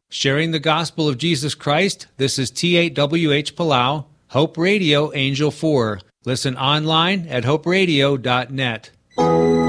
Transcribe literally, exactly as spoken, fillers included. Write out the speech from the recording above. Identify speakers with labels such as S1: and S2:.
S1: Sharing the gospel of Jesus Christ, this is T eight W H Palau, Hope Radio Angel four. Listen online at hope radio dot net.